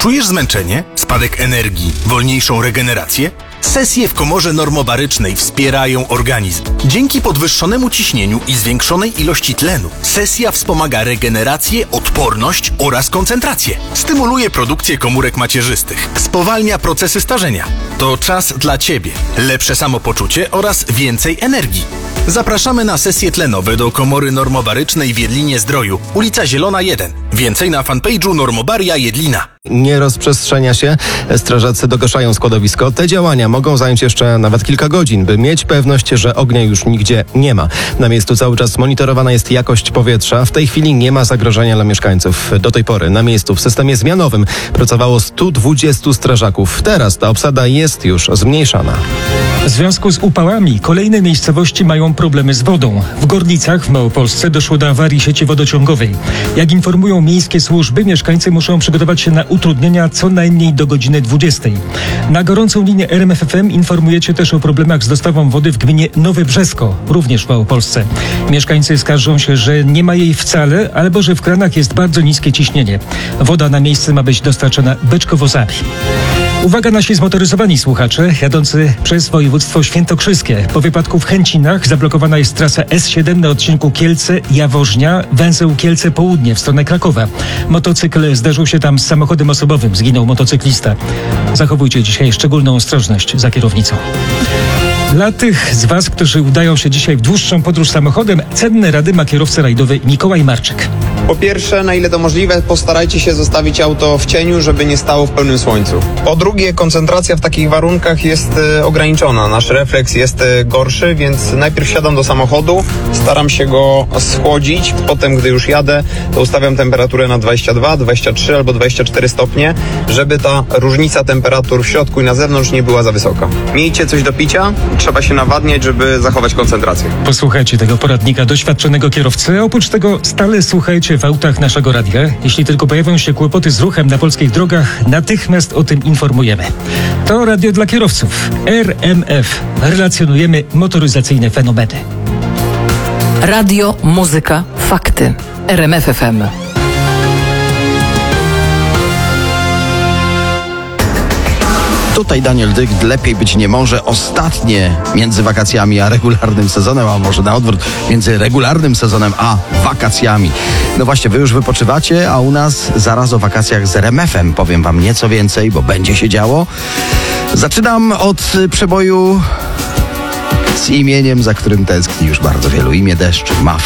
Czujesz zmęczenie, spadek energii, wolniejszą regenerację? Sesje w komorze normobarycznej wspierają organizm. Dzięki podwyższonemu ciśnieniu i zwiększonej ilości tlenu sesja wspomaga regenerację, odporność oraz koncentrację. Stymuluje produkcję komórek macierzystych. Spowalnia procesy starzenia. To czas dla Ciebie. Lepsze samopoczucie oraz więcej energii. Zapraszamy na sesje tlenowe do komory normobarycznej w Jedlinie-Zdroju, ulica Zielona 1. Więcej na fanpage'u Normobaria Jedlina. Nie rozprzestrzenia się, strażacy dogaszają składowisko. Te działania mogą zająć jeszcze nawet kilka godzin, by mieć pewność, że ognia już nigdzie nie ma. Na miejscu cały czas monitorowana jest jakość powietrza. W tej chwili nie ma zagrożenia dla mieszkańców. Do tej pory na miejscu w systemie zmianowym pracowało 120 strażaków. Teraz ta obsada jest już zmniejszana. W związku z upałami kolejne miejscowości mają problemy z wodą. W Gorlicach w Małopolsce doszło do awarii sieci wodociągowej. Jak informują miejskie służby, mieszkańcy muszą przygotować się na utrudnienia co najmniej do godziny 20. Na gorącą linię RMF FM informujecie też o problemach z dostawą wody w gminie Nowe Brzesko, również w Małopolsce. Mieszkańcy skarżą się, że nie ma jej wcale, albo że w kranach jest bardzo niskie ciśnienie. Woda na miejsce ma być dostarczana beczkowozami. Uwaga nasi zmotoryzowani słuchacze jadący przez województwo świętokrzyskie. Po wypadku w Chęcinach zablokowana jest trasa S7 na odcinku Kielce-Jaworznia, węzeł Kielce Południe w stronę Krakowa. Motocykl zderzył się tam z samochodem osobowym, zginął motocyklista. Zachowujcie dzisiaj szczególną ostrożność za kierownicą. Dla tych z Was, którzy udają się dzisiaj w dłuższą podróż samochodem, cenne rady ma kierowca rajdowy Mikołaj Marczyk. Po pierwsze, na ile to możliwe, postarajcie się zostawić auto w cieniu, żeby nie stało w pełnym słońcu. Po drugie, koncentracja w takich warunkach jest ograniczona. Nasz refleks jest gorszy, więc najpierw siadam do samochodu, staram się go schłodzić. Potem, gdy już jadę, to ustawiam temperaturę na 22, 23 albo 24 stopnie, żeby ta różnica temperatur w środku i na zewnątrz nie była za wysoka. Miejcie coś do picia, trzeba się nawadniać, żeby zachować koncentrację. Posłuchajcie tego poradnika doświadczonego kierowcy, a oprócz tego stale słuchajcie w autach naszego radia. Jeśli tylko pojawią się kłopoty z ruchem na polskich drogach, natychmiast o tym informujemy. To radio dla kierowców. RMF. Relacjonujemy motoryzacyjne fenomeny. Radio, muzyka, fakty. RMF FM. Tutaj Daniel Dyk, lepiej być nie może. Ostatnie między wakacjami a regularnym sezonem, a może na odwrót, między regularnym sezonem a wakacjami. No właśnie, wy już wypoczywacie, a u nas zaraz o wakacjach z RMF-em powiem wam nieco więcej, bo będzie się działo. Zaczynam od przeboju z imieniem, za którym tęskni już bardzo wielu. Imię Deszcz, Mafia.